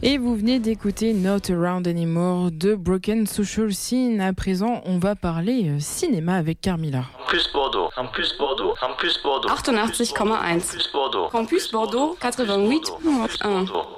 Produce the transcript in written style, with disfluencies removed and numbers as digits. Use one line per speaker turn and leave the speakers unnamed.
Et vous venez d'écouter Not Around Anymore de Broken Social Scene. À présent, on va parler cinéma avec Carmilla.
Campus Bordeaux, Campus Bordeaux, Campus Bordeaux.
88,1. Campus Bordeaux, 88,1.